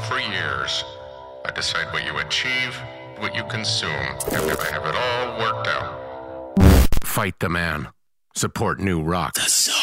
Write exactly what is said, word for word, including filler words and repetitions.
for years. I decide what you achieve, what you consume. I have it all worked out. Fight the man. Support New Rock. The